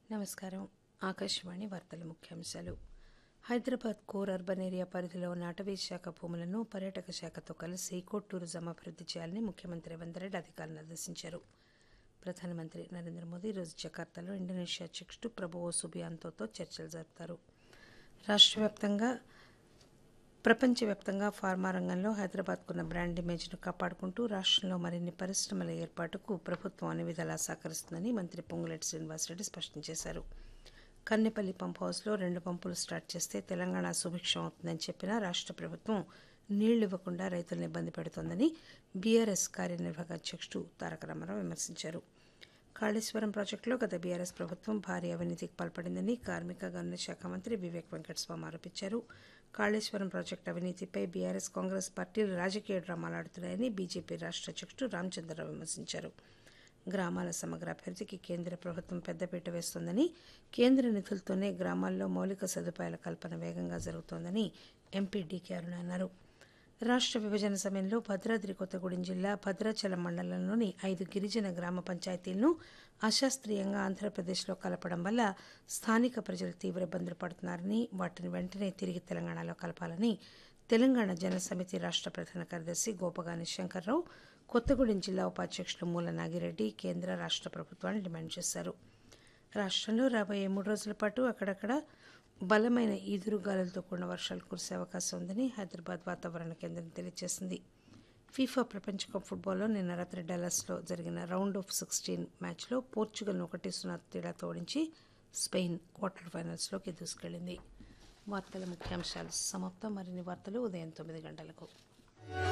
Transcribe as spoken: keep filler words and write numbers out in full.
నమస్కారం. ఆకాశవాణి వార్తల ముఖ్యాంశాలు. హైదరాబాద్ కోర్ అర్బన్ ఏరియా పరిధిలో ఉన్న అటవీ శాఖ భూములను పర్యాటక శాఖతో కలిసి కో టూరిజం అభివృద్ధి చేయాలని ముఖ్యమంత్రి రేవంత్ రెడ్డి అధికారులను ఆదేశించారు. ప్రధానమంత్రి నరేంద్ర మోదీ ఈరోజు జకార్తాలో ఇండోనేషియా అధ్యక్షుడు ప్రభువో సుబియాంతోతో చర్చలు జరుపుతారు. రాష్ట్ర వ్యాప్తంగా ప్రపంచవ్యాప్తంగా ఫార్మా రంగంలో హైదరాబాద్కున్న బ్రాండ్ ఇమేజ్ను కాపాడుకుంటూ రాష్ట్రంలో మరిన్ని పరిశ్రమల ఏర్పాటుకు ప్రభుత్వం అన్ని విధాలా సహకరిస్తుందని మంత్రి పొంగులేటి శ్రీనివాసరెడ్డి స్పష్టం చేశారు. కన్నెపల్లి పంప్ హౌస్లో రెండు పంపులు స్టార్ట్ చేస్తే తెలంగాణ సుభిక్షం అవుతుందని చెప్పినా రాష్ట్ర ప్రభుత్వం నీళ్లు ఇవ్వకుండా రైతులను ఇబ్బంది పెడుతోందని బీఆర్ఎస్ కార్యనిర్వాహక అధ్యక్షుడు తారక రామారావు విమర్శించారు. కాళేశ్వరం ప్రాజెక్టులో గత బీఆర్ఎస్ ప్రభుత్వం భారీ అవినీతికి పాల్పడిందని కార్మిక గనుల శాఖ మంత్రి వివేక్ వెంకటస్వామి ఆరోపించారు. కాళేశ్వరం ప్రాజెక్టు అవినీతిపై బీఆర్ఎస్ కాంగ్రెస్ పార్టీలు రాజకీయ డ్రామాలు ఆడుతున్నాయని బీజేపీ రాష్ట్ర అధ్యక్షుడు రామచంద్రరావు విమర్శించారు. గ్రామాల సమగ్ర అభివృద్ధికి కేంద్ర ప్రభుత్వం పెద్దపీట వేస్తోందని, కేంద్ర నిధులతోనే గ్రామాల్లో మౌలిక సదుపాయాల కల్పన వేగంగా జరుగుతోందని ఎంపీ డీకే అరుణ అన్నారు. రాష్ట్ర విభజన సమయంలో భద్రాద్రి కొత్తగూడెం జిల్లా భద్రాచలం మండలంలోని ఐదు గిరిజన గ్రామ పంచాయతీలను అశాస్త్రీయంగా ఆంధ్రప్రదేశ్లో కలపడం వల్ల స్థానిక ప్రజలు తీవ్ర ఇబ్బందులు పడుతున్నారని, వాటిని వెంటనే తిరిగి తెలంగాణలో కలపాలని తెలంగాణ జనసమితి రాష్ట్ర ప్రధాన కార్యదర్శి గోపగాని శంకర్రావు, కొత్తగూడెం జిల్లా ఉపాధ్యక్షులు మూల నాగిరెడ్డి కేంద్ర రాష్ట్ర ప్రభుత్వాన్ని డిమాండ్ చేశారు. రాష్ట్రంలో రాబోయే మూడు రోజుల పాటు అక్కడక్కడ బలమైన ఈదురుగాలులతో కూడిన వర్షాలు కురిసే అవకాశం ఉందని హైదరాబాద్ వాతావరణ కేంద్రం తెలియజేసింది. ఫీఫా ప్రపంచ కప్ ఫుట్బాల్లో నిన్న రాత్రి డల్లాస్లో జరిగిన రౌండ్ ఆఫ్ సిక్స్టీన్ మ్యాచ్లో పోర్చుగల్ను ఒకటి సున్నా తేడాతో ఓడించి స్పెయిన్ క్వార్టర్ ఫైనల్స్లోకి దూసుకెళ్లింది. వార్తల ముఖ్యాంశాలు సమాప్తం. మరిన్ని వార్తలు ఉదయం తొమ్మిది గంటలకు.